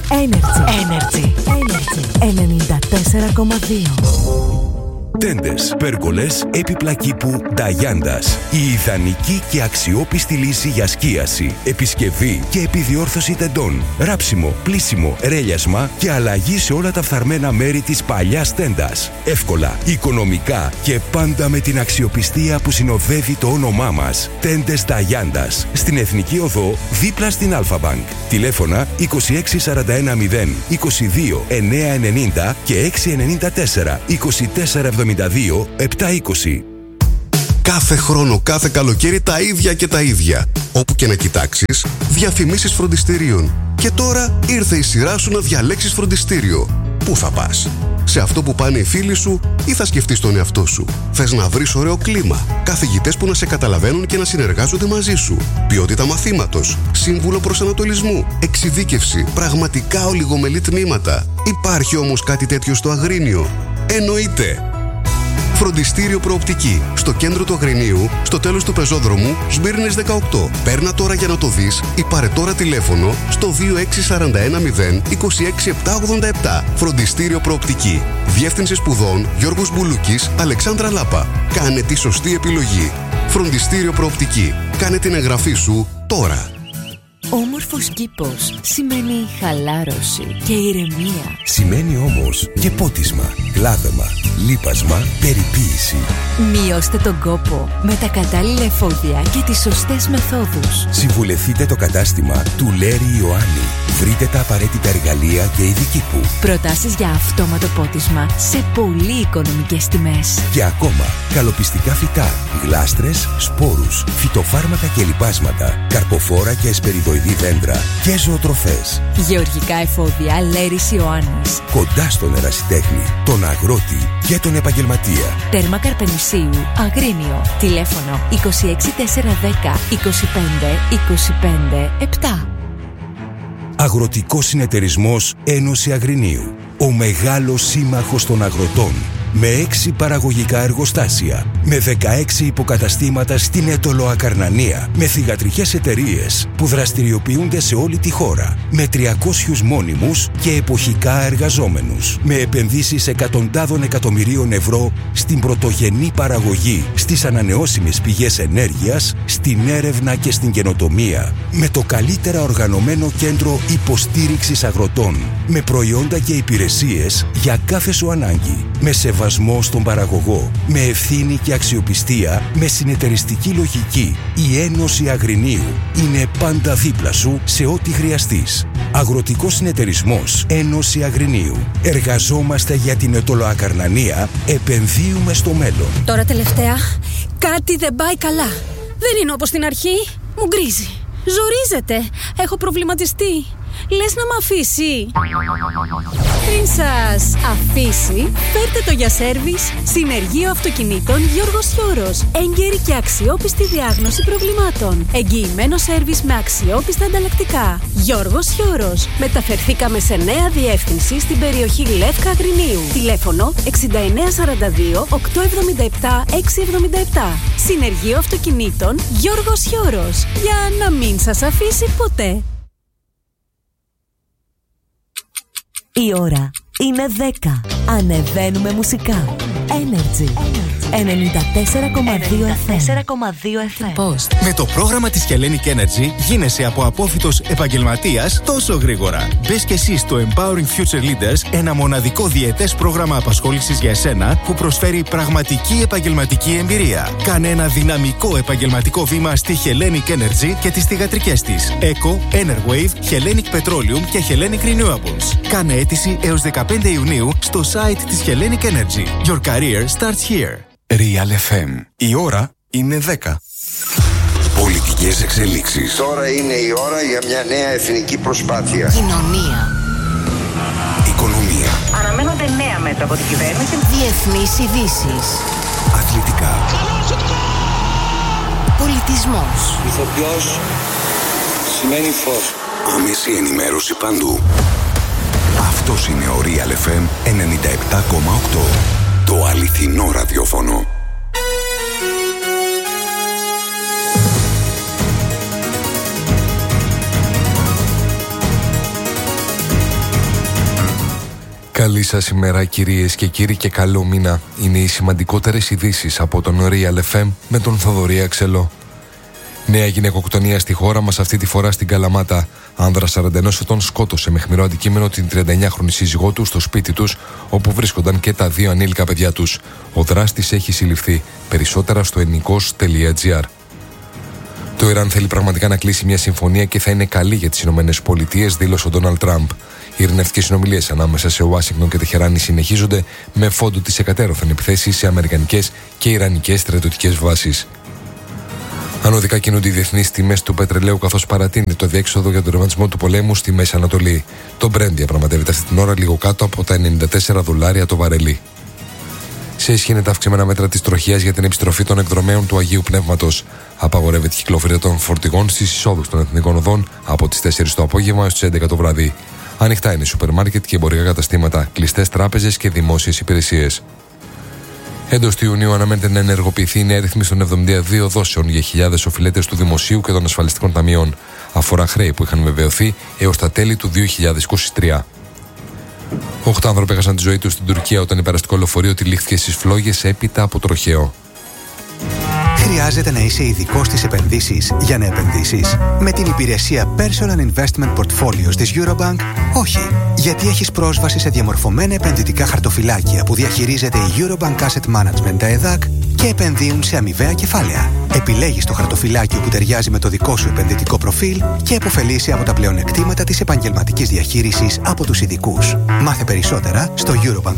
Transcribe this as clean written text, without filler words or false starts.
Energy 94,2. Τέντες, πέργολες, έπιπλα κήπου Νταγιάντας. Η ιδανική και αξιόπιστη λύση για σκίαση, επισκευή και επιδιόρθωση τεντών. Ράψιμο, πλύσιμο, ρέλιασμα και αλλαγή σε όλα τα φθαρμένα μέρη της παλιάς τέντας. Εύκολα, οικονομικά και πάντα με την αξιοπιστία που συνοδεύει το όνομά μας. Τέντες Νταγιάντας. Στην Εθνική Οδό, δίπλα στην Αλφα-Μπανκ. Τηλέφωνα 26410 22 990 και 694 24 72 720. Κάθε χρόνο, κάθε καλοκαίρι τα ίδια και τα ίδια. Όπου και να κοιτάξεις, διαφημίσεις φροντιστηρίων. Και τώρα ήρθε η σειρά σου να διαλέξεις φροντιστήριο. Πού θα πας? Σε αυτό που πάνε οι φίλοι σου ή θα σκεφτείς τον εαυτό σου? Θες να βρεις ωραίο κλίμα, καθηγητές που να σε καταλαβαίνουν και να συνεργάζονται μαζί σου, ποιότητα μαθήματος, σύμβουλο προσανατολισμού, εξειδίκευση, πραγματικά ολιγομελή τμήματα? Υπάρχει όμως κάτι τέτοιο στο Αγρίνιο? Εννοείται! Φροντιστήριο Προοπτική. Στο κέντρο του Αγρινίου, στο τέλος του πεζόδρομου, Σμύρνης 18. Παίρνα τώρα για να το δεις ή πάρε τώρα τηλέφωνο στο 26410 26787. Φροντιστήριο Προοπτική. Διεύθυνση σπουδών Γιώργος Μπουλούκης, Αλεξάνδρα Λάπα. Κάνε τη σωστή επιλογή. Φροντιστήριο Προοπτική. Κάνε την εγγραφή σου τώρα. Όμορφος κήπος σημαίνει χαλάρωση και ηρεμία. Σημαίνει όμως και πότισμα, κλάδεμα, λίπασμα, περιποίηση. Μειώστε τον κόπο με τα κατάλληλα εφόδια και τις σωστές μεθόδους. Συμβουλευτείτε το κατάστημα του Λέρη Ιωάννη. Βρείτε τα απαραίτητα εργαλεία και ειδική που. Προτάσεις για αυτόματο πότισμα σε πολύ οικονομικές τιμές. Και ακόμα, καλοπιστικά φυτά, γλάστρες, σπόρους, φυτοφάρμακα και λιπάσματα, καρποφόρα και εσπεριδοειδή δέντρα και ζωοτροφές. Γεωργικά εφόδια Λέρης Ιωάννης. Κοντά στον ερασιτέχνη, τον αγρότη και τον επαγγελματία. Τέρμα Καρπενησίου, Αγρίνιο. Τηλέφωνο 26410 25 25 7. Αγροτικός Συνεταιρισμός Ένωση Αγρινίου. Ο μεγάλος σύμμαχος των αγροτών. Με 6 παραγωγικά εργοστάσια. Με 16 υποκαταστήματα στην Έτολο Ακαρνανία. Με θυγατρικές εταιρείες που δραστηριοποιούνται σε όλη τη χώρα. Με 300 μόνιμους και εποχικά εργαζόμενους. Με επενδύσεις εκατοντάδων εκατομμυρίων ευρώ στην πρωτογενή παραγωγή, στις ανανεώσιμες πηγές ενέργειας, στην έρευνα και στην καινοτομία. Με το καλύτερα οργανωμένο κέντρο υποστήριξης αγροτών. Με προϊόντα και υπηρεσίες για κάθε σου ανάγκη. Με σεβασμό στον παραγωγό, με ευθύνη και αξιοπιστία, με συνεταιριστική λογική. Η Ένωση Αγρινίου είναι πάντα δίπλα σου σε ό,τι χρειαστείς. Αγροτικός Συνεταιρισμός Ένωση Αγρινίου. Εργαζόμαστε για την Ετωλοακαρνανία, επενδύουμε στο μέλλον. Τώρα τελευταία, κάτι δεν πάει καλά. Δεν είναι όπως στην αρχή, μου γκρίζει. Ζορίζεται, έχω προβληματιστεί. Λες να μ' αφήσει? Πριν σας αφήσει, φέρτε το για σέρβις Συνεργείο Αυτοκινήτων Γιώργος Χιώρος. Έγκαιρη και αξιόπιστη διάγνωση προβλημάτων. Εγγυημένο σέρβις με αξιόπιστα ανταλλακτικά. Γιώργος Χιώρος. Μεταφερθήκαμε σε νέα διεύθυνση στην περιοχή Λεύκα Αγρινίου. Τηλέφωνο 6942 877 677. Συνεργείο Αυτοκινήτων Γιώργος Χιώρος. Για να μην σας αφήσει ποτέ. Η ώρα είναι 10. Ανεβαίνουμε μουσικά. Energy 94,2 FM. Post. Με το πρόγραμμα της Hellenic Energy γίνεσαι από απόφοιτος επαγγελματίας τόσο γρήγορα. Μπες και εσύ στο Empowering Future Leaders, ένα μοναδικό διετές πρόγραμμα απασχόλησης για εσένα που προσφέρει πραγματική επαγγελματική εμπειρία. Κάνε ένα δυναμικό επαγγελματικό βήμα στη Hellenic Energy και τις θυγατρικές της Eco, Enerwave, Hellenic Petroleum και Hellenic Renewables. Κάνε αίτηση έως 15 Ιουνίου στο site της Hellenic Energy. Your career starts here. Real FM. Η ώρα είναι 10. Πολιτικές εξελίξεις. Τώρα είναι η ώρα για μια νέα εθνική προσπάθεια. Κοινωνία. Οικονομία. Αναμένονται νέα μέτρα από την κυβέρνηση. Διεθνείς ειδήσεις. Αθλητικά. Πολιτισμός. Ηθοποιός σημαίνει φως. Άμεση ενημέρωση παντού. Αυτός είναι ο Real FM 97,8. Το αληθινό ραδιόφωνο. Καλή σας ημέρα κυρίες και κύριοι και καλό μήνα. Είναι οι σημαντικότερες ειδήσεις από τον Real FM με τον Θοδωρή Αξελό. Νέα γυναικοκτονία στη χώρα μας, αυτή τη φορά στην Καλαμάτα. Άνδρας 41 ετών σκότωσε με αιχμηρό αντικείμενο την 39χρονη σύζυγό του στο σπίτι τους, όπου βρίσκονταν και τα 2 ανήλικα παιδιά τους. Ο δράστης έχει συλληφθεί. Περισσότερα στο ενικός.gr. Το Ιράν θέλει πραγματικά να κλείσει μια συμφωνία και θα είναι καλή για τις ΗΠΑ, δήλωσε ο Ντόναλντ Τραμπ. Οι ειρηνευτικές συνομιλίες ανάμεσα σε Ουάσιγκτον και Τεχεράνη συνεχίζονται με φόντο τις εκατέρωθεν επιθέσεις σε αμερικανικές και ιρανικές στρατιωτικές βάσεις. Ανωδικά κινούνται οι διεθνείς τιμές του πετρελαίου, καθώς παρατείνει το διέξοδο για τον ρευματισμό του πολέμου στη Μέση Ανατολή. Το Brent διαπραγματεύεται αυτή την ώρα λίγο κάτω από τα $94 το βαρελί. Σε ισχύ είναι τα αυξημένα μέτρα της τροχείας για την επιστροφή των εκδρομέων του Αγίου Πνεύματος. Απαγορεύεται η κυκλοφορία των φορτηγών στις εισόδους των εθνικών οδών από τις 4 το απόγευμα έως τις 11 το βράδυ. Ανοιχτά είναι σούπερ μάρκετ και εμπορικά καταστήματα, κλειστές τράπεζες και δημόσιες υπηρεσίες. Εντός του Ιουνίου αναμένεται να ενεργοποιηθεί η νέα ρύθμιση των 72 δόσεων για χιλιάδες οφειλέτες του Δημοσίου και των ασφαλιστικών ταμείων. Αφορά χρέη που είχαν βεβαιωθεί έως τα τέλη του 2023. 8 άνθρωποι έχασαν τη ζωή τους στην Τουρκία όταν υπεραστικό λεωφορείο τυλίχθηκε στις φλόγες έπειτα από τροχαίο. Χρειάζεται να είσαι ειδικός στις επενδύσεις για να επενδύσεις? Με την υπηρεσία Personal Investment Portfolios της Eurobank, όχι. Γιατί έχεις πρόσβαση σε διαμορφωμένα επενδυτικά χαρτοφυλάκια που διαχειρίζεται η Eurobank Asset Management, τα ΕΔΑΚ, και επενδύουν σε αμοιβαία κεφάλαια. Επιλέγεις το χαρτοφυλάκιο που ταιριάζει με το δικό σου επενδυτικό προφίλ και επωφελείσαι από τα πλεονεκτήματα της επαγγελματικής διαχείρισης από τους ειδικούς. Μάθε περισσότερα στο Eurobank.